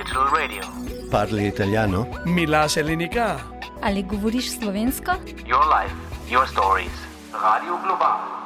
Digital Radio. Parli italiano? Mila Selinika. Ali govoriš slovensko? Your life, your stories. Radio Global.